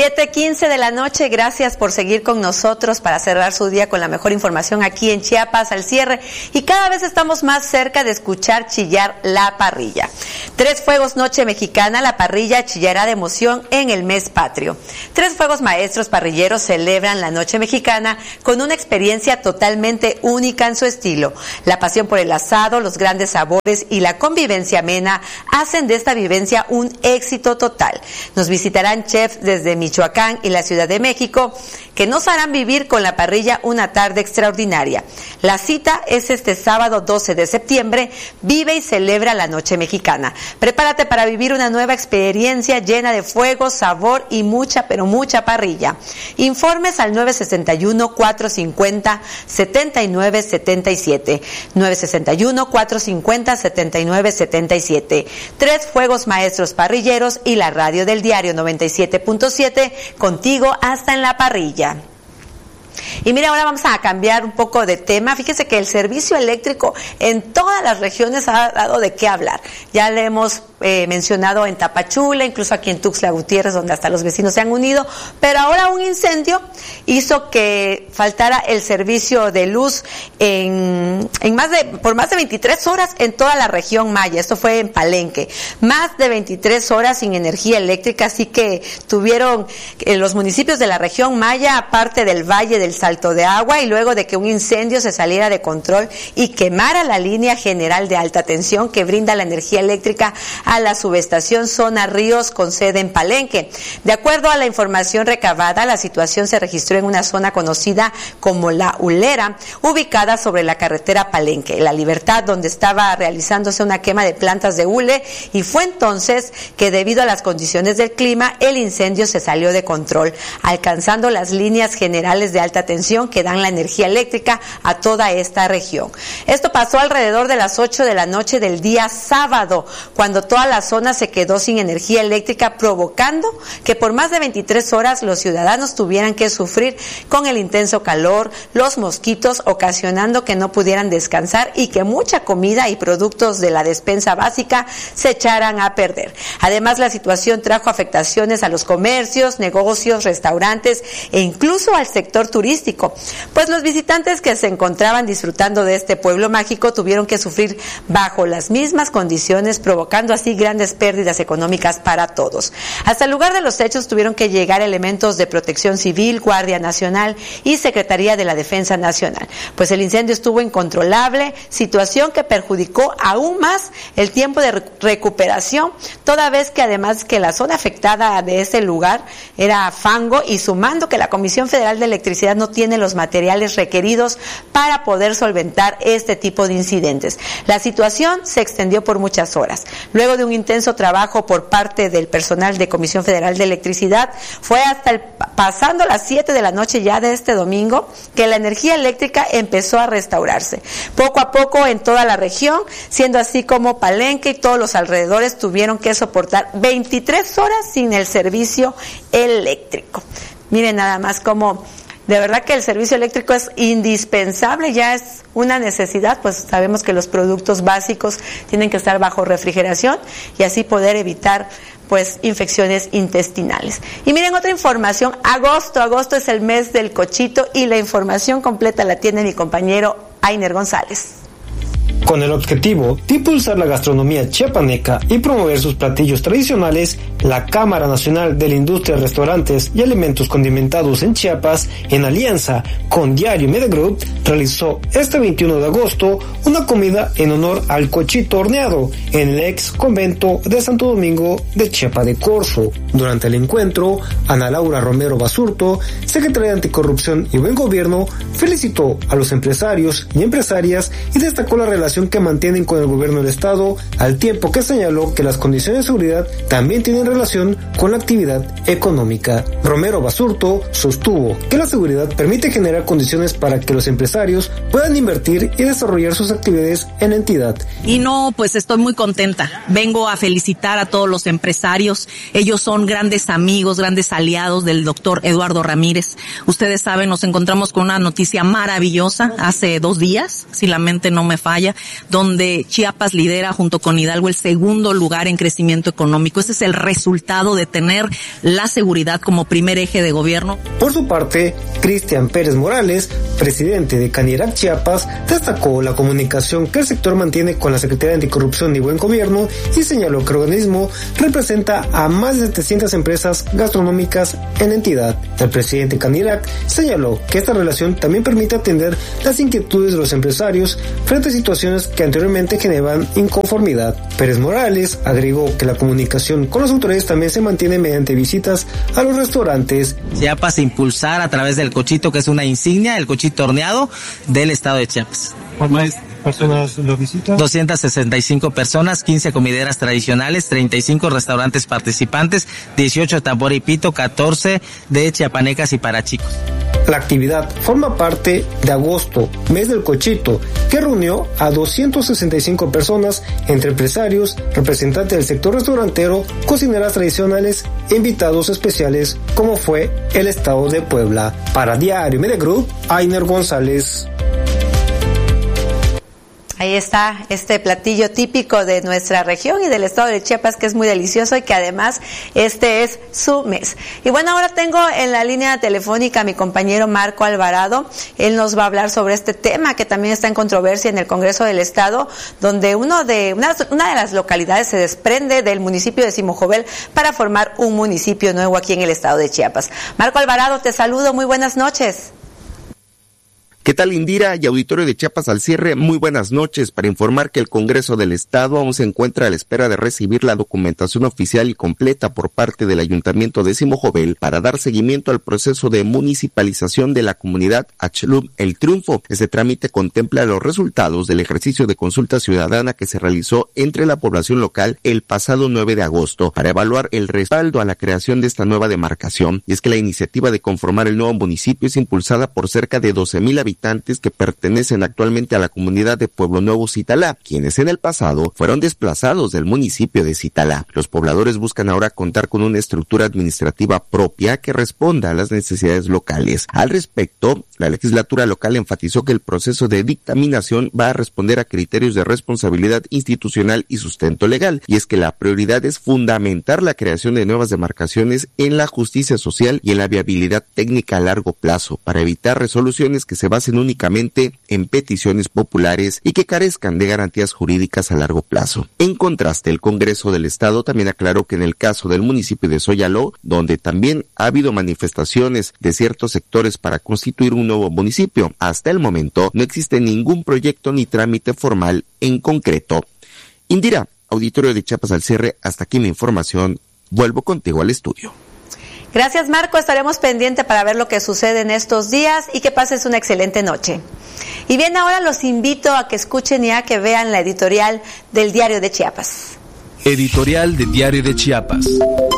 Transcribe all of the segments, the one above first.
7:15 de la noche, gracias por seguir con nosotros para cerrar su día con la mejor información aquí en Chiapas al cierre, y cada vez estamos más cerca de escuchar chillar la parrilla. 3 fuegos Noche Mexicana, la parrilla chillará de emoción en el mes patrio. 3 fuegos maestros parrilleros celebran la Noche Mexicana con una experiencia totalmente única en su estilo. La pasión por el asado, los grandes sabores y la convivencia amena hacen de esta vivencia un éxito total. Nos visitarán chefs desde Michoacán y la Ciudad de México, que nos harán vivir con la parrilla una tarde extraordinaria. La cita es este sábado 12 de septiembre. Vive y celebra la Noche Mexicana. Prepárate para vivir una nueva experiencia llena de fuego, sabor y mucha, pero mucha parrilla. Informes al 961-450-7977. 961-450-7977. 3 fuegos maestros parrilleros y la radio del diario 97.7, contigo hasta en la parrilla. Y mira, ahora vamos a cambiar un poco de tema. Fíjese que el servicio eléctrico en todas las regiones ha dado de qué hablar. Ya le hemos mencionado en Tapachula, incluso aquí en Tuxtla Gutiérrez, donde hasta los vecinos se han unido, pero ahora un incendio hizo que faltara el servicio de luz por más de 23 horas en toda la región Maya. Esto fue en Palenque. Más de 23 horas sin energía eléctrica, así que tuvieron los municipios de la región Maya, aparte del Valle del Salto de Agua, y luego de que un incendio se saliera de control y quemara la línea general de alta tensión que brinda la energía eléctrica a la subestación Zona Ríos con sede en Palenque. De acuerdo a la información recabada, la situación se registró en una zona conocida como La Hulera, ubicada sobre la carretera Palenque, La Libertad, donde estaba realizándose una quema de plantas de hule, y fue entonces que, debido a las condiciones del clima, el incendio se salió de control, alcanzando las líneas generales de alta tensión que dan la energía eléctrica a toda esta región. Esto pasó alrededor de las 8 de la noche del día sábado, cuando toda la zona se quedó sin energía eléctrica, provocando que por más de 23 horas los ciudadanos tuvieran que sufrir con el intenso calor, los mosquitos, ocasionando que no pudieran descansar y que mucha comida y productos de la despensa básica se echaran a perder. Además, la situación trajo afectaciones a los comercios, negocios, restaurantes e incluso al sector turístico, pues los visitantes que se encontraban disfrutando de este pueblo mágico tuvieron que sufrir bajo las mismas condiciones, provocando así grandes pérdidas económicas para todos. Hasta el lugar de los hechos tuvieron que llegar elementos de Protección Civil, Guardia Nacional y Secretaría de la Defensa Nacional, pues el incendio estuvo incontrolable, situación que perjudicó aún más el tiempo de recuperación, toda vez que además que la zona afectada de ese lugar era fango, y sumando que la Comisión Federal de Electricidad no tiene los materiales requeridos para poder solventar este tipo de incidentes. La situación se extendió por muchas horas. Luego de un intenso trabajo por parte del personal de Comisión Federal de Electricidad, fue hasta pasando las 7 de la noche ya de este domingo que la energía eléctrica empezó a restaurarse. Poco a poco en toda la región, siendo así como Palenque y todos los alrededores tuvieron que soportar 23 horas sin el servicio eléctrico. Miren nada más cómo de verdad que el servicio eléctrico es indispensable, ya es una necesidad, pues sabemos que los productos básicos tienen que estar bajo refrigeración y así poder evitar pues infecciones intestinales. Y miren otra información, agosto es el mes del cochito, y la información completa la tiene mi compañero Ainer González. Con el objetivo de impulsar la gastronomía chiapaneca y promover sus platillos tradicionales, la Cámara Nacional de la Industria de Restaurantes y Alimentos Condimentados en Chiapas, en alianza con Diario Media Group, realizó este 21 de agosto una comida en honor al cochito horneado en el ex convento de Santo Domingo de Chiapa de Corzo. Durante el encuentro, Ana Laura Romero Basurto, secretaria de Anticorrupción y Buen Gobierno, felicitó a los empresarios y empresarias y destacó la relación que mantienen con el gobierno del estado, al tiempo que señaló que las condiciones de seguridad también tienen relación con la actividad económica. Romero Basurto sostuvo que la seguridad permite generar condiciones para que los empresarios puedan invertir y desarrollar sus actividades en la entidad. Y no, pues estoy muy contenta. Vengo a felicitar a todos los empresarios. Ellos son grandes amigos, grandes aliados del doctor Eduardo Ramírez. Ustedes saben, nos encontramos con una noticia maravillosa hace 2 días, si la mente no me falla, donde Chiapas lidera junto con Hidalgo el segundo lugar en crecimiento económico. Ese es el resultado de tener la seguridad como primer eje de gobierno. Por su parte, Cristian Pérez Morales, presidente de Canirac Chiapas, destacó la comunicación que el sector mantiene con la Secretaría de Anticorrupción y Buen Gobierno y señaló que el organismo representa a más de 700 empresas gastronómicas en la entidad. El presidente Canirac señaló que esta relación también permite atender las inquietudes de los empresarios frente a situaciones que anteriormente generaban inconformidad. Pérez Morales agregó que la comunicación con las autoridades también se mantiene mediante visitas a los restaurantes. Chiapas impulsar a través del cochito, que es una insignia, el cochito horneado del estado de Chiapas. ¿Cuántas personas lo visitan? 265 personas, 15 comideras tradicionales, 35 restaurantes participantes, 18 tambor y pito, 14 de chiapanecas y para chicos. La actividad forma parte de agosto, mes del cochito, que reunió a 265 personas, entre empresarios, representantes del sector restaurantero, cocineras tradicionales e invitados especiales, como fue el estado de Puebla. Para Diario Media Group, Ainer González. Ahí está este platillo típico de nuestra región y del estado de Chiapas, que es muy delicioso y que además este es su mes. Y bueno, ahora tengo en la línea telefónica a mi compañero Marco Alvarado. Él nos va a hablar sobre este tema que también está en controversia en el Congreso del Estado, donde una de las localidades se desprende del municipio de Simojovel para formar un municipio nuevo aquí en el estado de Chiapas. Marco Alvarado, te saludo, muy buenas noches. ¿Qué tal, Indira y auditorio de Chiapas al cierre? Muy buenas noches, para informar que el Congreso del Estado aún se encuentra a la espera de recibir la documentación oficial y completa por parte del Ayuntamiento de Simojovel para dar seguimiento al proceso de municipalización de la comunidad Axtlub El Triunfo. Este trámite contempla los resultados del ejercicio de consulta ciudadana que se realizó entre la población local el pasado 9 de agosto para evaluar el respaldo a la creación de esta nueva demarcación. Y es que la iniciativa de conformar el nuevo municipio es impulsada por cerca de 12,000 habitantes que pertenecen actualmente a la comunidad de Pueblo Nuevo Citalá, quienes en el pasado fueron desplazados del municipio de Citalá. Los pobladores buscan ahora contar con una estructura administrativa propia que responda a las necesidades locales. Al respecto, la legislatura local enfatizó que el proceso de dictaminación va a responder a criterios de responsabilidad institucional y sustento legal, y es que la prioridad es fundamentar la creación de nuevas demarcaciones en la justicia social y en la viabilidad técnica a largo plazo, para evitar resoluciones que se basen únicamente en peticiones populares y que carezcan de garantías jurídicas a largo plazo. En contraste, el Congreso del Estado también aclaró que en el caso del municipio de Soyaló, donde también ha habido manifestaciones de ciertos sectores para constituir un nuevo municipio, hasta el momento no existe ningún proyecto ni trámite formal en concreto. Indira, auditorio de Chiapas al cierre, hasta aquí mi información. Vuelvo contigo al estudio. Gracias, Marco. Estaremos pendientes para ver lo que sucede en estos días y que pases una excelente noche. Y bien, ahora los invito a que escuchen y a que vean la editorial del Diario de Chiapas. Editorial de Diario de Chiapas.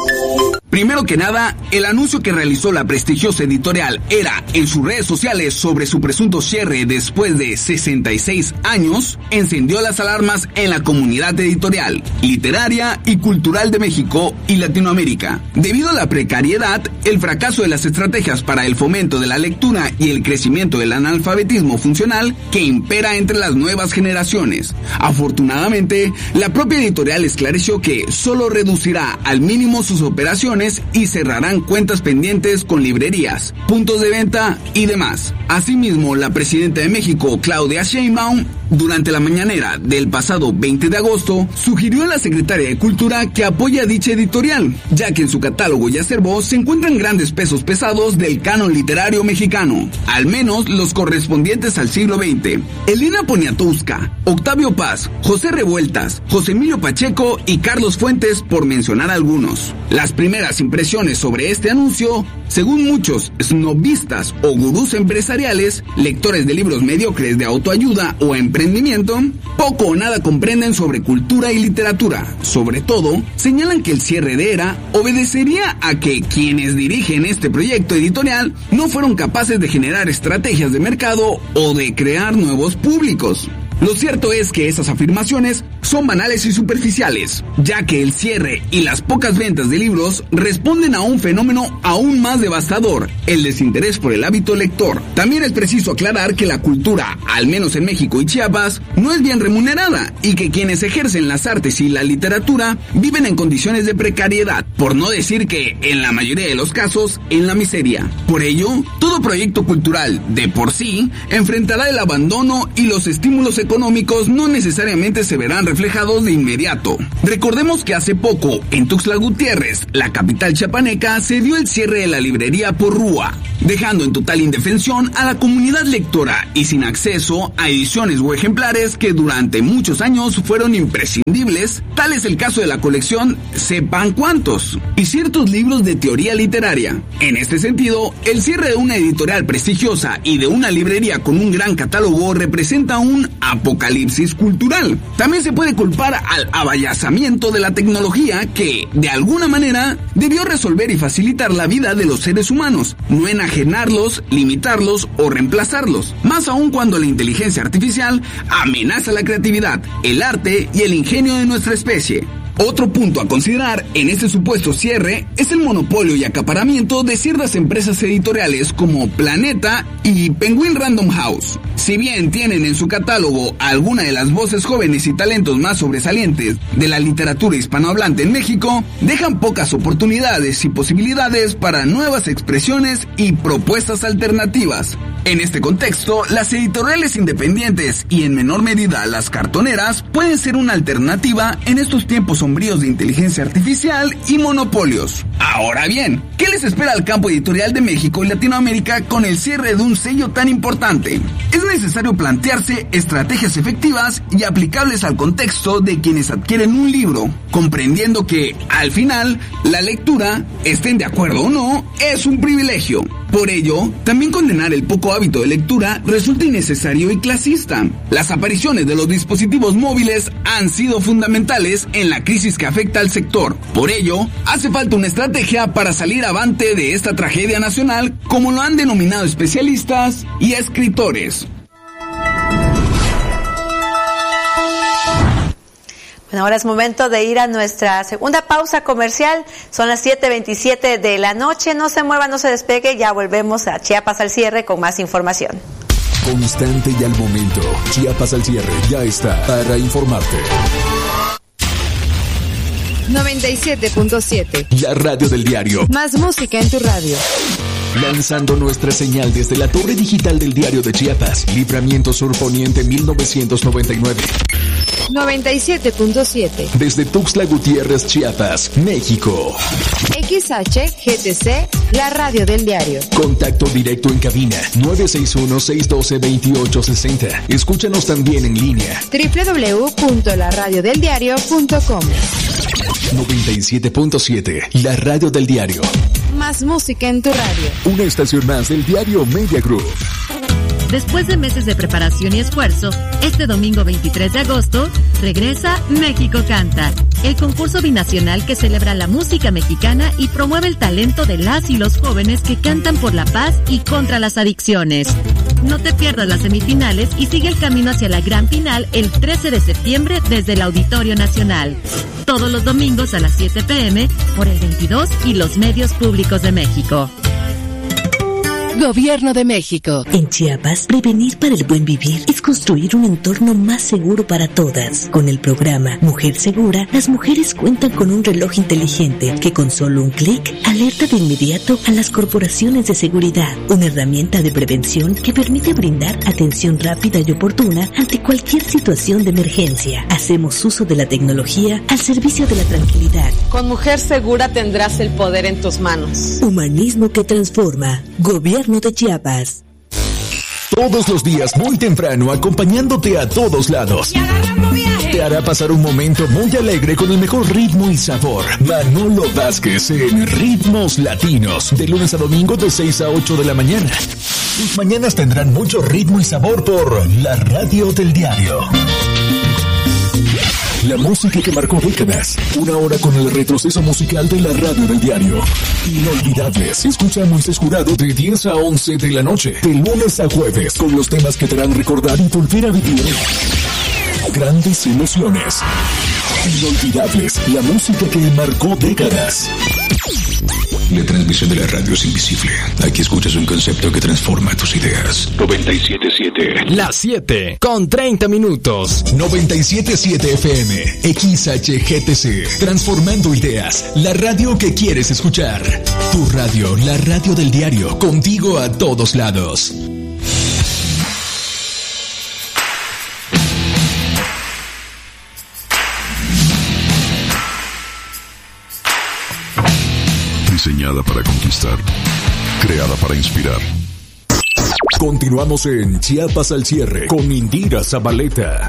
Primero que nada, el anuncio que realizó la prestigiosa editorial Era en sus redes sociales sobre su presunto cierre después de 66 años encendió las alarmas en la comunidad editorial, literaria y cultural de México y Latinoamérica. Debido a la precariedad, el fracaso de las estrategias para el fomento de la lectura y el crecimiento del analfabetismo funcional que impera entre las nuevas generaciones. Afortunadamente, la propia editorial esclareció que solo reducirá al mínimo sus operaciones y cerrarán cuentas pendientes con librerías, puntos de venta y demás. Asimismo, la presidenta de México, Claudia Sheinbaum, durante la mañanera del pasado 20 de agosto, sugirió a la secretaria de Cultura que apoye a dicha editorial, ya que en su catálogo y acervo se encuentran grandes pesos pesados del canon literario mexicano, al menos los correspondientes al siglo XX. Elena Poniatowska, Octavio Paz, José Revueltas, José Emilio Pacheco y Carlos Fuentes, por mencionar algunos. Las primeras impresiones sobre este anuncio, según muchos snobistas o gurús empresariales, lectores de libros mediocres de autoayuda o emprendimiento, poco o nada comprenden sobre cultura y literatura. Sobre todo, señalan que el cierre de Era obedecería a que quienes dirigen este proyecto editorial no fueron capaces de generar estrategias de mercado o de crear nuevos públicos. Lo cierto es que esas afirmaciones son banales y superficiales, ya que el cierre y las pocas ventas de libros responden a un fenómeno aún más devastador, el desinterés por el hábito lector. También es preciso aclarar que la cultura, al menos en México y Chiapas, no es bien remunerada y que quienes ejercen las artes y la literatura viven en condiciones de precariedad, por no decir que, en la mayoría de los casos, en la miseria. Por ello, todo proyecto cultural, de por sí, enfrentará el abandono y los estímulos económicos no necesariamente se verán reflejados de inmediato. Recordemos que hace poco, en Tuxtla Gutiérrez, la capital chiapaneca, se dio el cierre de la librería Porrúa, dejando en total indefensión a la comunidad lectora y sin acceso a ediciones o ejemplares que durante muchos años fueron imprescindibles. Tal es el caso de la colección Sepan Cuántos y ciertos libros de teoría literaria. En este sentido, el cierre de una editorial prestigiosa y de una librería con un gran catálogo representa un apocalipsis cultural. También se puede culpar al abayazamiento de la tecnología que, de alguna manera, debió resolver y facilitar la vida de los seres humanos, no enajenarlos, limitarlos o reemplazarlos, más aún cuando la inteligencia artificial amenaza la creatividad, el arte y el ingenio de nuestra especie. Otro punto a considerar en este supuesto cierre es el monopolio y acaparamiento de ciertas empresas editoriales como Planeta y Penguin Random House. Si bien tienen en su catálogo alguna de las voces jóvenes y talentos más sobresalientes de la literatura hispanohablante en México, dejan pocas oportunidades y posibilidades para nuevas expresiones y propuestas alternativas. En este contexto, las editoriales independientes y en menor medida las cartoneras pueden ser una alternativa en estos tiempos sombríos de inteligencia artificial y monopolios. Ahora bien, ¿qué les espera al campo editorial de México y Latinoamérica con el cierre de un sello tan importante? Es necesario plantearse estrategias efectivas y aplicables al contexto de quienes adquieren un libro, comprendiendo que, al final, la lectura, estén de acuerdo o no, es un privilegio. Por ello, también condenar el poco hábito de lectura resulta innecesario y clasista. Las apariciones de los dispositivos móviles han sido fundamentales en la crisis que afecta al sector. Por ello, hace falta una estrategia para salir avante de esta tragedia nacional, como lo han denominado especialistas y escritores. Bueno, ahora es momento de ir a nuestra segunda pausa comercial. Son las 7:27 de la noche. No se mueva, no se despegue. Ya volvemos a Chiapas al cierre con más información. Constante y al momento. Chiapas al cierre ya está para informarte. 97.7. La radio del diario. Más música en tu radio. Lanzando nuestra señal desde la torre digital del diario de Chiapas. Libramiento Sur Poniente 1999. 97.7. Desde Tuxtla Gutiérrez, Chiapas, México. XHGTC, la radio del diario. Contacto directo en cabina 961-612-2860. Escúchanos también en línea. www.laradiodeldiario.com. 97.7, la radio del diario. Más música en tu radio. Una estación más del diario Media Group. Después de meses de preparación y esfuerzo, este domingo 23 de agosto, regresa México Canta, el concurso binacional que celebra la música mexicana y promueve el talento de las y los jóvenes que cantan por la paz y contra las adicciones. No te pierdas las semifinales y sigue el camino hacia la gran final el 13 de septiembre desde el Auditorio Nacional. Todos los domingos a las 7 p.m. por el 22 y los medios públicos de México. Gobierno de México. En Chiapas, prevenir para el buen vivir es construir un entorno más seguro para todas. Con el programa Mujer Segura, las mujeres cuentan con un reloj inteligente que con solo un clic alerta de inmediato a las corporaciones de seguridad. Una herramienta de prevención que permite brindar atención rápida y oportuna ante cualquier situación de emergencia. Hacemos uso de la tecnología al servicio de la tranquilidad. Con Mujer Segura tendrás el poder en tus manos. Humanismo que transforma. Gobierno de Chiapas. Todos los días muy temprano acompañándote a todos lados. Te hará pasar un momento muy alegre con el mejor ritmo y sabor. Manolo Vázquez en Ritmos Latinos. De lunes a domingo de 6 a 8 de la mañana. Tus mañanas tendrán mucho ritmo y sabor por la radio del diario. La música que marcó décadas. Una hora con el retroceso musical de la radio del diario. Inolvidables. Escucha a Moisés Jurado de 10 a 11 de la noche. De lunes a jueves. Con los temas que te harán recordar y volver a vivir. Grandes emociones. Inolvidables. La música que marcó décadas. La transmisión de la radio es invisible. Aquí escuchas un concepto que transforma tus ideas. 97.7. Las 7 con 30 minutos. 97.7 FM. XHGTC. Transformando ideas. La radio que quieres escuchar. Tu radio, la radio del diario. Contigo a todos lados. Diseñada para conquistar, creada para inspirar. Continuamos en Chiapas al cierre con Indira Zabaleta.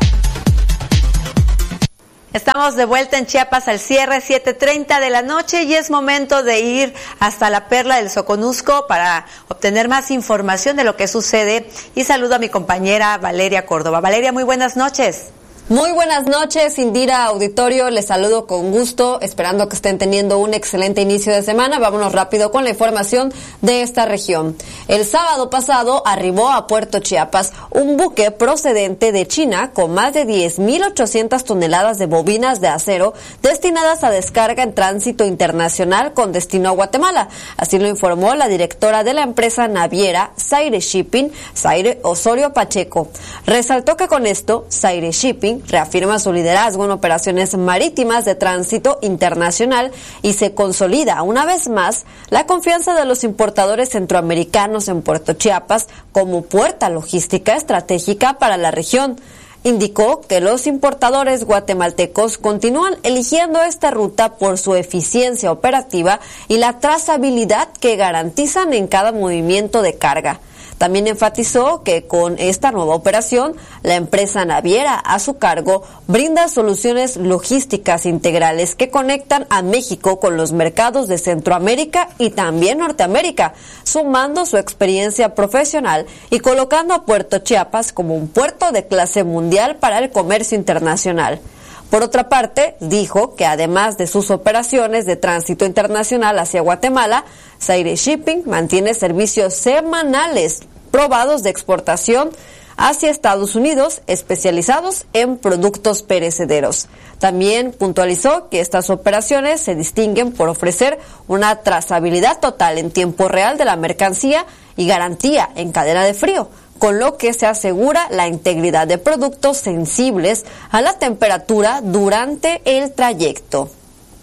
Estamos de vuelta en Chiapas al cierre, 7:30 de la noche, y es momento de ir hasta la Perla del Soconusco para obtener más información de lo que sucede. Y saludo a mi compañera Valeria Córdoba. Valeria, muy buenas noches. Muy buenas noches, Indira, auditorio, les saludo con gusto, esperando que estén teniendo un excelente inicio de semana. Vámonos rápido con la información de esta región. El sábado pasado arribó a Puerto Chiapas un buque procedente de China con más de 10.800 toneladas de bobinas de acero destinadas a descarga en tránsito internacional con destino a Guatemala. Así lo informó la directora de la empresa naviera Zaire Shipping, Zaire Osorio Pacheco. Resaltó que con esto, Zaire Shipping reafirma su liderazgo en operaciones marítimas de tránsito internacional y se consolida una vez más la confianza de los importadores centroamericanos en Puerto Chiapas como puerta logística estratégica para la región. Indicó que los importadores guatemaltecos continúan eligiendo esta ruta por su eficiencia operativa y la trazabilidad que garantizan en cada movimiento de carga. También enfatizó que con esta nueva operación, la empresa naviera a su cargo brinda soluciones logísticas integrales que conectan a México con los mercados de Centroamérica y también Norteamérica, sumando su experiencia profesional y colocando a Puerto Chiapas como un puerto de clase mundial para el comercio internacional. Por otra parte, dijo que además de sus operaciones de tránsito internacional hacia Guatemala, Zaire Shipping mantiene servicios semanales probados de exportación hacia Estados Unidos, especializados en productos perecederos. También puntualizó que estas operaciones se distinguen por ofrecer una trazabilidad total en tiempo real de la mercancía y garantía en cadena de frío, con lo que se asegura la integridad de productos sensibles a la temperatura durante el trayecto.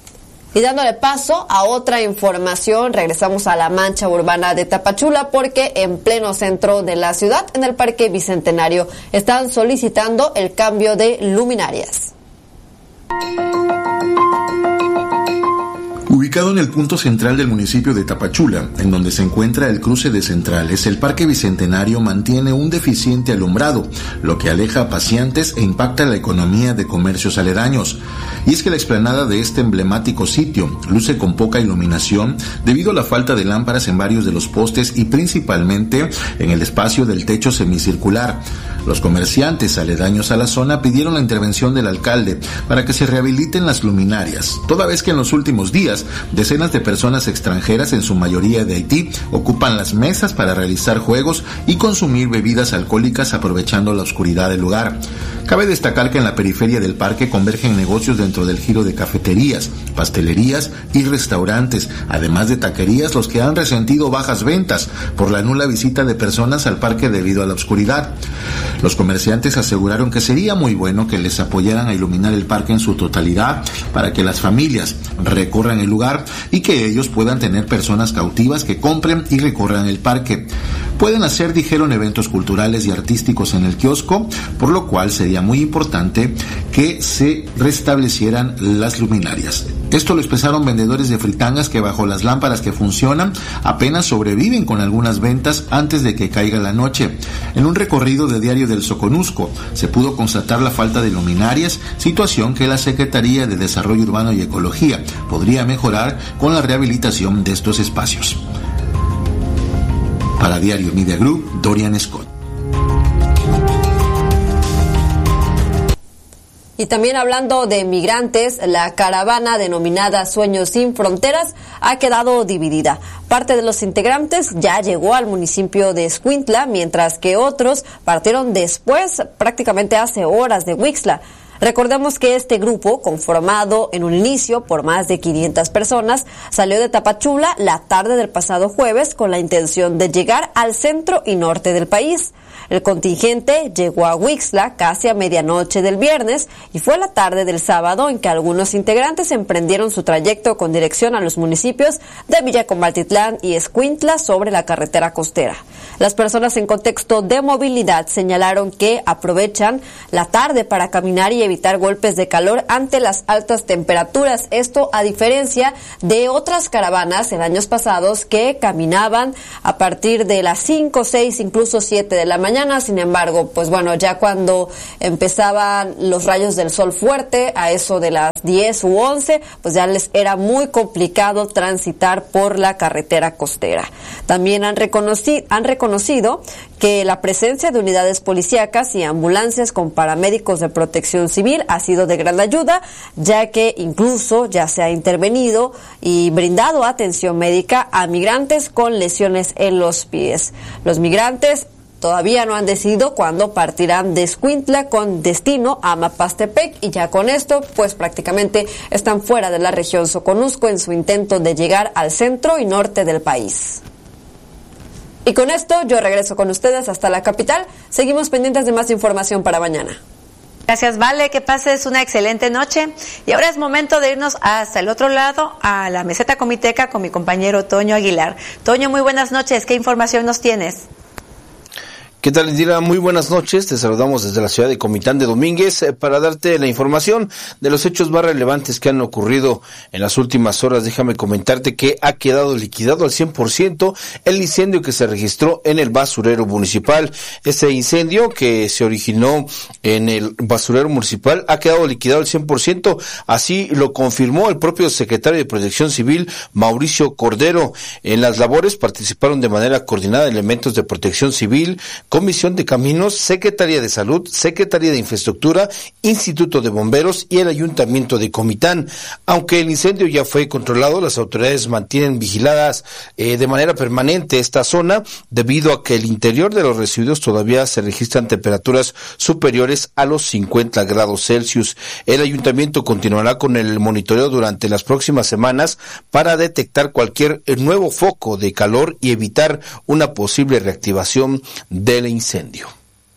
Y dándole paso a otra información, regresamos a la mancha urbana de Tapachula porque en pleno centro de la ciudad, en el Parque Bicentenario, están solicitando el cambio de luminarias. Ubicado en el punto central del municipio de Tapachula, en donde se encuentra el cruce de centrales, el Parque Bicentenario mantiene un deficiente alumbrado, lo que aleja a paseantes e impacta la economía de comercios aledaños. Y es que la explanada de este emblemático sitio luce con poca iluminación debido a la falta de lámparas en varios de los postes y principalmente en el espacio del techo semicircular. Los comerciantes aledaños a la zona pidieron la intervención del alcalde para que se rehabiliten las luminarias, toda vez que en los últimos días decenas de personas extranjeras, en su mayoría de Haití, ocupan las mesas para realizar juegos y consumir bebidas alcohólicas aprovechando la oscuridad del lugar. Cabe destacar que en la periferia del parque convergen negocios dentro del giro de cafeterías, pastelerías y restaurantes, además de taquerías, los que han resentido bajas ventas por la nula visita de personas al parque debido a la oscuridad. Los comerciantes aseguraron que sería muy bueno que les apoyaran a iluminar el parque en su totalidad para que las familias recorran el lugar y que ellos puedan tener personas cautivas que compren y recorran el parque. Pueden hacer, dijeron, eventos culturales y artísticos en el kiosco, por lo cual sería muy importante que se restablecieran las luminarias. Esto lo expresaron vendedores de fritangas que bajo las lámparas que funcionan apenas sobreviven con algunas ventas antes de que caiga la noche. En un recorrido de Diario del Soconusco se pudo constatar la falta de luminarias, situación que la Secretaría de Desarrollo Urbano y Ecología podría mejorar con la rehabilitación de estos espacios. Para Diario Media Group, Dorian Scott. Y también hablando de migrantes, la caravana denominada Sueños Sin Fronteras ha quedado dividida. Parte de los integrantes ya llegó al municipio de Escuintla, mientras que otros partieron después, prácticamente hace horas, de Huixtla. Recordemos que este grupo, conformado en un inicio por más de 500 personas, salió de Tapachula la tarde del pasado jueves con la intención de llegar al centro y norte del país. El contingente llegó a Huixtla casi a medianoche del viernes y fue la tarde del sábado en que algunos integrantes emprendieron su trayecto con dirección a los municipios de Villacomaltitlán y Escuintla sobre la carretera costera. Las personas en contexto de movilidad señalaron que aprovechan la tarde para caminar y evitar golpes de calor ante las altas temperaturas. Esto a diferencia de otras caravanas en años pasados que caminaban a partir de las 5, 6, incluso 7 de la mañana. Sin embargo, pues bueno, ya cuando empezaban los rayos del sol fuerte, a eso de las 10 u 11, pues ya les era muy complicado transitar por la carretera costera. También han reconocido que la presencia de unidades policíacas y ambulancias con paramédicos de protección civil ha sido de gran ayuda, ya que incluso ya se ha intervenido y brindado atención médica a migrantes con lesiones en los pies. Los migrantes todavía no han decidido cuándo partirán de Escuintla con destino a Mapastepec, y ya con esto pues prácticamente están fuera de la región Soconusco en su intento de llegar al centro y norte del país. Y con esto yo regreso con ustedes hasta la capital. Seguimos pendientes de más información para mañana. Gracias, Vale, que pases una excelente noche. Y ahora es momento de irnos hasta el otro lado, a la meseta comiteca, con mi compañero Toño Aguilar. Toño, muy buenas noches. ¿Qué información nos tienes? ¿Qué tal, Indira? Muy buenas noches. Te saludamos desde la ciudad de Comitán de Domínguez para darte la información de los hechos más relevantes que han ocurrido en las últimas horas. Déjame comentarte que ha quedado liquidado al 100% el incendio que se registró en el basurero municipal. Este incendio que se originó en el basurero municipal ha quedado liquidado al 100%. Así lo confirmó el propio secretario de Protección Civil, Mauricio Cordero. En las labores participaron de manera coordinada elementos de Protección Civil, Comisión de Caminos, Secretaría de Salud, Secretaría de Infraestructura, Instituto de Bomberos y el Ayuntamiento de Comitán. Aunque el incendio ya fue controlado, las autoridades mantienen vigiladas de manera permanente esta zona, debido a que el interior de los residuos todavía se registran temperaturas superiores a los 50 grados Celsius. El Ayuntamiento continuará con el monitoreo durante las próximas semanas para detectar cualquier nuevo foco de calor y evitar una posible reactivación del incendio.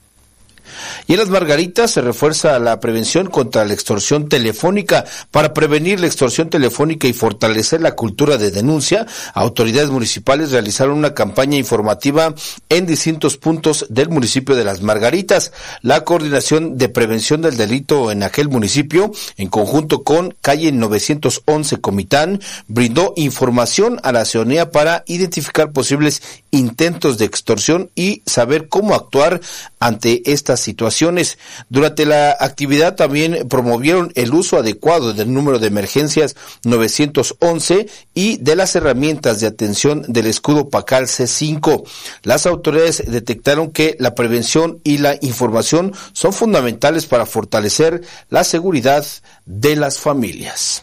Y en Las Margaritas se refuerza la prevención contra la extorsión telefónica. Para prevenir la extorsión telefónica y fortalecer la cultura de denuncia, autoridades municipales realizaron una campaña informativa en distintos puntos del municipio de Las Margaritas. La Coordinación de Prevención del Delito en aquel municipio, en conjunto con Calle 911 Comitán, brindó información a la ciudadanía para identificar posibles intentos de extorsión y saber cómo actuar ante estas situaciones. Durante la actividad también promovieron el uso adecuado del número de emergencias 911 y de las herramientas de atención del escudo PACAL C5. Las autoridades detectaron que la prevención y la información son fundamentales para fortalecer la seguridad de las familias.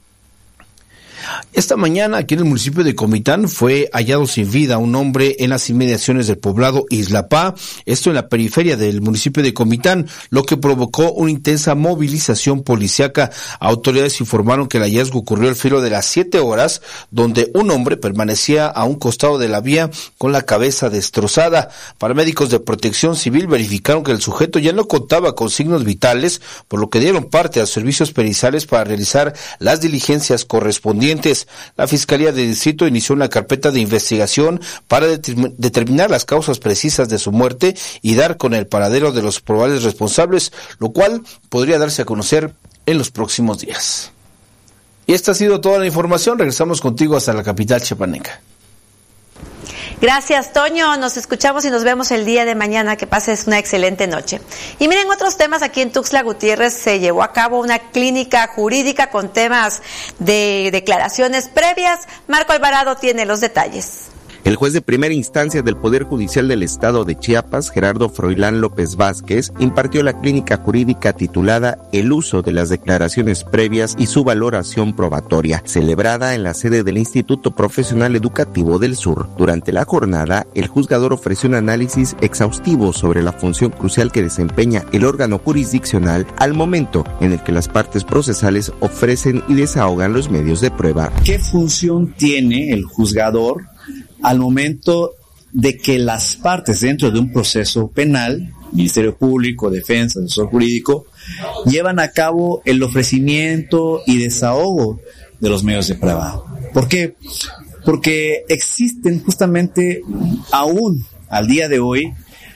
Esta mañana, aquí en el municipio de Comitán, fue hallado sin vida un hombre en las inmediaciones del poblado Islapá, esto en la periferia del municipio de Comitán, lo que provocó una intensa movilización policiaca. Autoridades informaron que el hallazgo ocurrió al filo de las 7 horas, donde un hombre permanecía a un costado de la vía con la cabeza destrozada. Paramédicos de Protección Civil verificaron que el sujeto ya no contaba con signos vitales, por lo que dieron parte a los servicios periciales para realizar las diligencias correspondientes. La Fiscalía de Distrito inició una carpeta de investigación para determinar las causas precisas de su muerte y dar con el paradero de los probables responsables, lo cual podría darse a conocer en los próximos días. Y esta ha sido toda la información. Regresamos contigo hasta la capital chiapaneca. Gracias, Toño. Nos escuchamos y nos vemos el día de mañana. Que pases una excelente noche. Y miren, otros temas. Aquí en Tuxtla Gutiérrez se llevó a cabo una clínica jurídica con temas de declaraciones previas. Marco Alvarado tiene los detalles. El juez de primera instancia del Poder Judicial del Estado de Chiapas, Gerardo Froilán López Vázquez, impartió la clínica jurídica titulada El uso de las declaraciones previas y su valoración probatoria, celebrada en la sede del Instituto Profesional Educativo del Sur. Durante la jornada, el juzgador ofreció un análisis exhaustivo sobre la función crucial que desempeña el órgano jurisdiccional al momento en el que las partes procesales ofrecen y desahogan los medios de prueba. ¿Qué función tiene el juzgador al momento de que las partes dentro de un proceso penal, Ministerio Público, Defensa, Asesor Jurídico, llevan a cabo el ofrecimiento y desahogo de los medios de prueba? ¿Por qué? Porque existen justamente aún al día de hoy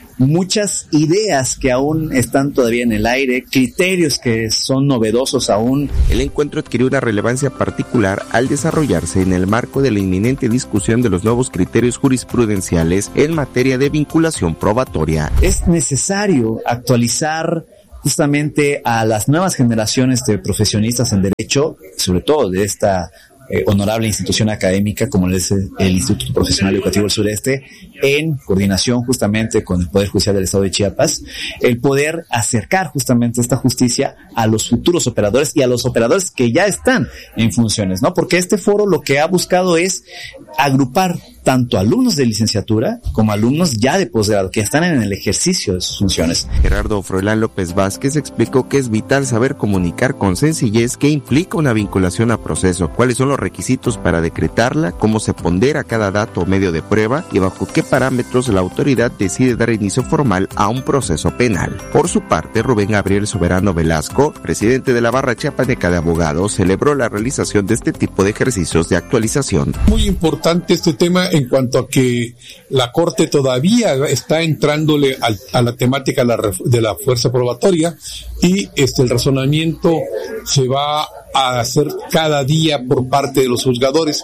muchas ideas que aún están todavía en el aire, criterios que son novedosos aún. El encuentro adquirió una relevancia particular al desarrollarse en el marco de la inminente discusión de los nuevos criterios jurisprudenciales en materia de vinculación probatoria. Es necesario actualizar justamente a las nuevas generaciones de profesionistas en derecho, sobre todo de esta honorable institución académica como es el Instituto Profesional Educativo del Sureste, en coordinación justamente con el Poder Judicial del Estado de Chiapas, el poder acercar justamente esta justicia a los futuros operadores y a los operadores que ya están en funciones, ¿no? Porque este foro lo que ha buscado es agrupar tanto alumnos de licenciatura como alumnos ya de posgrado que están en el ejercicio de sus funciones. Gerardo Froilán López Vázquez explicó que es vital saber comunicar con sencillez qué implica una vinculación a proceso, cuáles son los requisitos para decretarla, cómo se pondera cada dato o medio de prueba y bajo qué parámetros la autoridad decide dar inicio formal a un proceso penal. Por su parte, Rubén Gabriel Soberano Velasco, presidente de la Barra Chiapaneca de Abogados, celebró la realización de este tipo de ejercicios de actualización. Muy importante este tema en cuanto a que la Corte todavía está entrándole a la temática de la fuerza probatoria y el razonamiento se va a hacer cada día por parte de los juzgadores,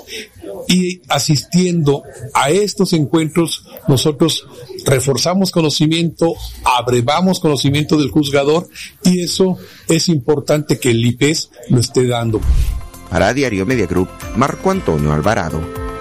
y asistiendo a estos encuentros nosotros reforzamos conocimiento, abrevamos conocimiento del juzgador, y eso es importante que el IPES lo esté dando. Para Diario Media Group, Marco Antonio Alvarado.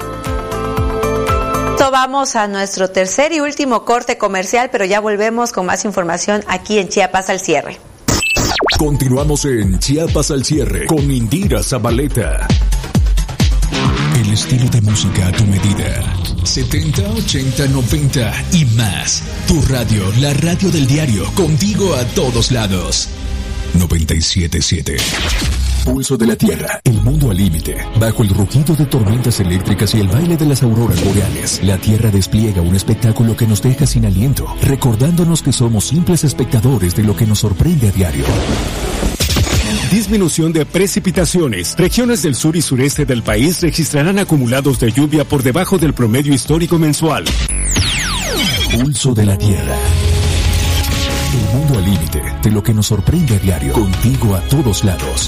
Vamos a nuestro tercer y último corte comercial, pero ya volvemos con más información aquí en Chiapas al cierre. Continuamos en Chiapas al cierre con Indira Zabaleta. El estilo de música a tu medida. 70, 80, 90 y más. Tu radio, la radio del diario, contigo a todos lados. 97.7. Pulso de la Tierra, el mundo al límite. Bajo el rugido de tormentas eléctricas y el baile de las auroras boreales, la Tierra despliega un espectáculo que nos deja sin aliento, recordándonos que somos simples espectadores de lo que nos sorprende a diario. Disminución de precipitaciones. Regiones del sur y sureste del país registrarán acumulados de lluvia por debajo del promedio histórico mensual. Pulso de la Tierra. El mundo al límite de lo que nos sorprende a diario. Contigo a todos lados.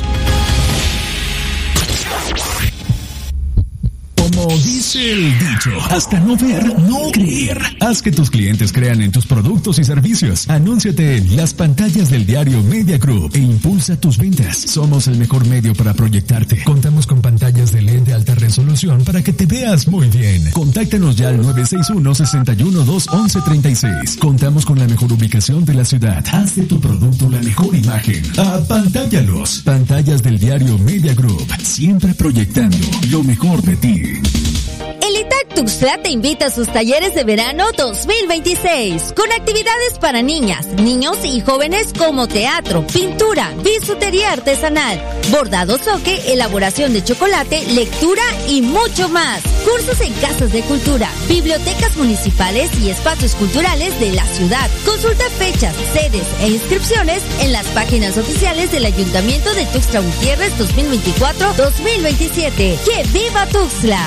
Como dice el dicho, hasta no ver, no creer. Haz que tus clientes crean en tus productos y servicios. Anúnciate en las pantallas del diario Media Group e impulsa tus ventas. Somos el mejor medio para proyectarte. Contamos con pantallas de LED de alta resolución para que te veas muy bien. Contáctanos ya al 961-61-211-36. Contamos con la mejor ubicación de la ciudad. Haz de tu producto la mejor imagen. Apantállalos. Pantallas del diario Media Group. Siempre proyectando lo mejor de ti. El ITAC Tuxtla te invita a sus talleres de verano 2026, con actividades para niñas, niños y jóvenes como teatro, pintura, bisutería artesanal, bordado soque, elaboración de chocolate, lectura y mucho más. Cursos en casas de cultura, bibliotecas municipales y espacios culturales de la ciudad. Consulta fechas, sedes e inscripciones en las páginas oficiales del Ayuntamiento de Tuxtla Gutiérrez 2024-2027. ¡Que viva Tuxtla!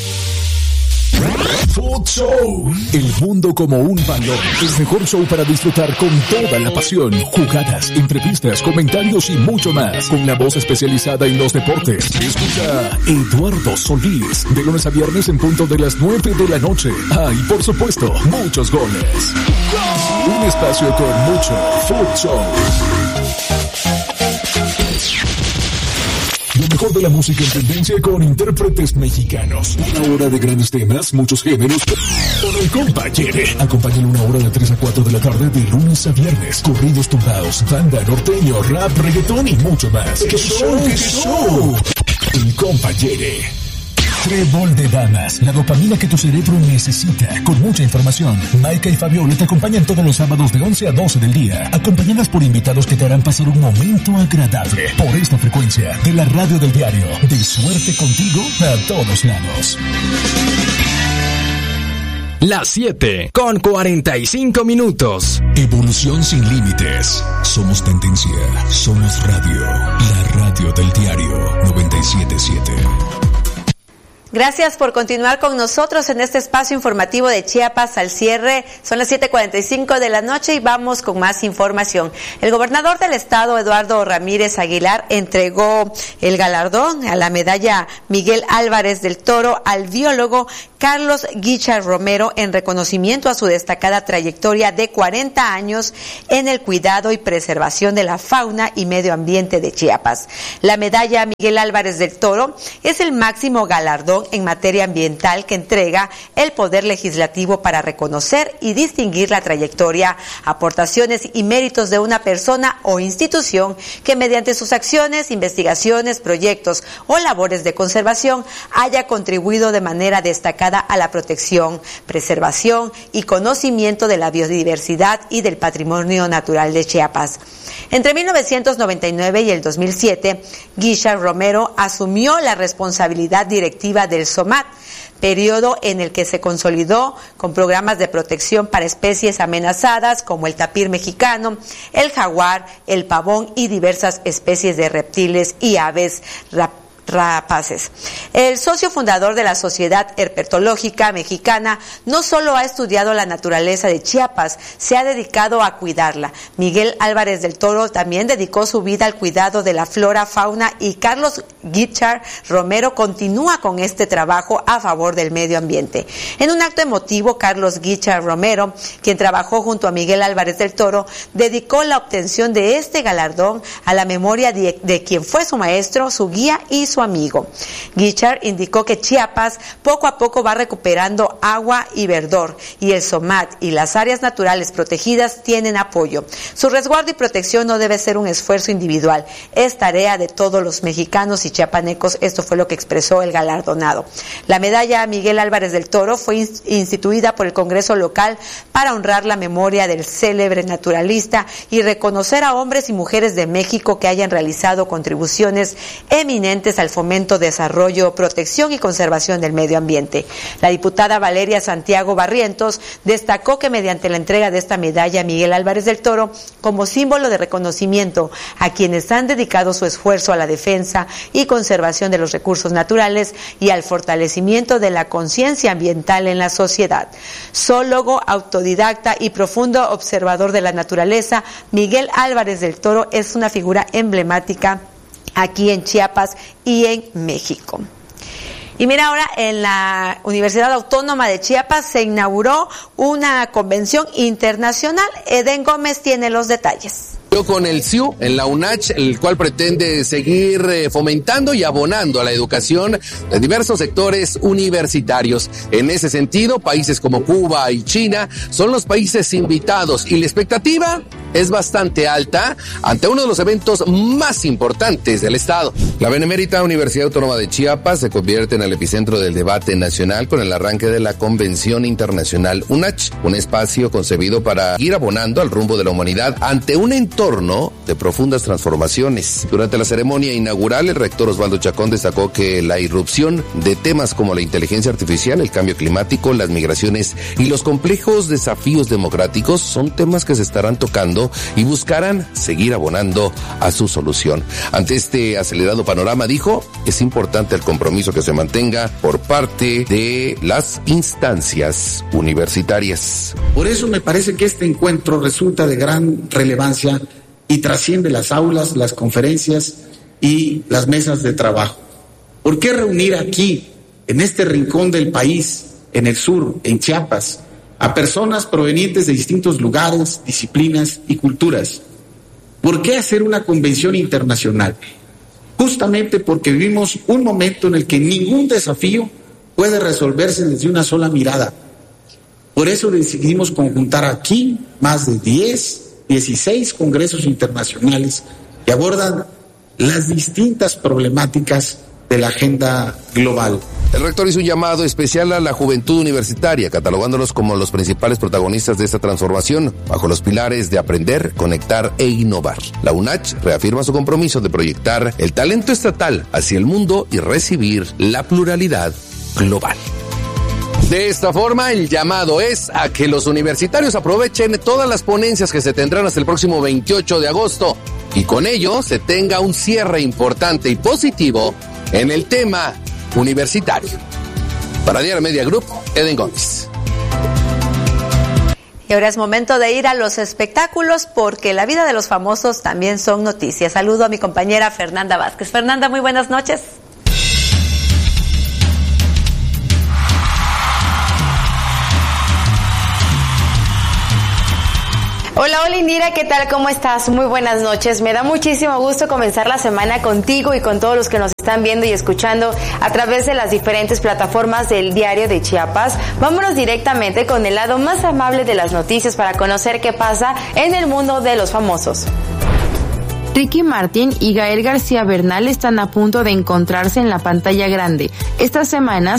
Food Show. El mundo como un balón. El mejor show para disfrutar con toda la pasión. Jugadas, entrevistas, comentarios y mucho más. Con la voz especializada en los deportes. Escucha Eduardo Solís. De lunes a viernes en punto de las 9 de la noche. Ah, y por supuesto, muchos goles. Un espacio con mucho Food Show. Lo mejor de la música en tendencia con intérpretes mexicanos. Una hora de grandes temas, muchos géneros. Con el compa Jere. Acompáñale una hora de 3 a 4 de la tarde de lunes a viernes. Corridos tumbados, banda, norteño, rap, reggaetón y mucho más. ¡Qué show, qué show! El compa Jere. Trébol de damas, la dopamina que tu cerebro necesita, con mucha información. Maika y Fabiola te acompañan todos los sábados de 11 a 12 del día, acompañadas por invitados que te harán pasar un momento agradable. Por esta frecuencia de la radio del diario, de suerte contigo a todos lados. Las 7 con 45 minutos. Evolución sin límites. Somos tendencia, somos radio, la radio del diario 97.7. Gracias por continuar con nosotros en este espacio informativo de Chiapas al cierre. Son las 7:45 de la noche y vamos con más información. El gobernador del estado, Eduardo Ramírez Aguilar, entregó el galardón a la medalla Miguel Álvarez del Toro al biólogo Carlos Guichard Romero en reconocimiento a su destacada trayectoria de 40 años en el cuidado y preservación de la fauna y medio ambiente de Chiapas. La medalla Miguel Álvarez del Toro es el máximo galardón en materia ambiental que entrega el Poder Legislativo para reconocer y distinguir la trayectoria, aportaciones y méritos de una persona o institución que mediante sus acciones, investigaciones, proyectos o labores de conservación haya contribuido de manera destacada a la protección, preservación y conocimiento de la biodiversidad y del patrimonio natural de Chiapas. Entre 1999 y el 2007, Guichard Romero asumió la responsabilidad directiva del SOMAT, periodo en el que se consolidó con programas de protección para especies amenazadas como el tapir mexicano, el jaguar, el pavón y diversas especies de reptiles y aves rapaces. El socio fundador de la Sociedad Herpetológica Mexicana no solo ha estudiado la naturaleza de Chiapas, se ha dedicado a cuidarla. Miguel Álvarez del Toro también dedicó su vida al cuidado de la flora, fauna y Carlos Guichard Romero continúa con este trabajo a favor del medio ambiente. En un acto emotivo, Carlos Guichard Romero, quien trabajó junto a Miguel Álvarez del Toro, dedicó la obtención de este galardón a la memoria de quien fue su maestro, su guía y su amigo. Guichard indicó que Chiapas poco a poco va recuperando agua y verdor y el SOMAT y las áreas naturales protegidas tienen apoyo. Su resguardo y protección no debe ser un esfuerzo individual, es tarea de todos los mexicanos y chiapanecos. Esto fue lo que expresó el galardonado. La medalla Miguel Álvarez del Toro fue instituida por el Congreso local para honrar la memoria del célebre naturalista y reconocer a hombres y mujeres de México que hayan realizado contribuciones eminentes al fomento, desarrollo, protección y conservación del medio ambiente. La diputada Valeria Santiago Barrientos destacó que mediante la entrega de esta medalla a Miguel Álvarez del Toro, como símbolo de reconocimiento a quienes han dedicado su esfuerzo a la defensa y conservación de los recursos naturales y al fortalecimiento de la conciencia ambiental en la sociedad. Zoólogo, autodidacta y profundo observador de la naturaleza, Miguel Álvarez del Toro es una figura emblemática aquí en Chiapas y en México. Y mira, ahora en la Universidad Autónoma de Chiapas se inauguró una convención internacional. Eden Gómez tiene los detalles. Con el CIU en la UNACH, el cual pretende seguir fomentando y abonando a la educación de diversos sectores universitarios. En ese sentido, países como Cuba y China son los países invitados y la expectativa es bastante alta ante uno de los eventos más importantes del estado. La Benemérita Universidad Autónoma de Chiapas se convierte en el epicentro del debate nacional con el arranque de la Convención Internacional UNACH, un espacio concebido para ir abonando al rumbo de la humanidad ante un entorno de profundas transformaciones. Durante la ceremonia inaugural, el rector Osvaldo Chacón destacó que la irrupción de temas como la inteligencia artificial, el cambio climático, las migraciones y los complejos desafíos democráticos son temas que se estarán tocando y buscarán seguir abonando a su solución. Ante este acelerado panorama, dijo, es importante el compromiso que se mantenga por parte de las instancias universitarias. Por eso me parece que este encuentro resulta de gran relevancia y trasciende las aulas, las conferencias y las mesas de trabajo. ¿Por qué reunir aquí, en este rincón del país, en el sur, en Chiapas, a personas provenientes de distintos lugares, disciplinas y culturas? ¿Por qué hacer una convención internacional? justamente porque vivimos un momento en el que ningún desafío puede resolverse desde una sola mirada. Por eso decidimos conjuntar aquí más de 16 congresos internacionales que abordan las distintas problemáticas de la agenda global. El rector hizo un llamado especial a la juventud universitaria, catalogándolos como los principales protagonistas de esta transformación, bajo los pilares de aprender, conectar e innovar. La UNACH reafirma su compromiso de proyectar el talento estatal hacia el mundo y recibir la pluralidad global. De esta forma, el llamado es a que los universitarios aprovechen todas las ponencias que se tendrán hasta el próximo 28 de agosto y con ello se tenga un cierre importante y positivo en el tema universitario. Para Diario Media Group, Eden Gómez. Y ahora es momento de ir a los espectáculos porque la vida de los famosos también son noticias. Saludo a mi compañera Fernanda Vázquez. Fernanda, muy buenas noches. Hola, hola Indira, ¿qué tal? ¿Cómo estás? Muy buenas noches. Me da muchísimo gusto comenzar la semana contigo y con todos los que nos están viendo y escuchando a través de las diferentes plataformas del Diario de Chiapas. Vámonos directamente con el lado más amable de las noticias para conocer qué pasa en el mundo de los famosos. Ricky Martin y Gael García Bernal están a punto de encontrarse en la pantalla grande. Esta semana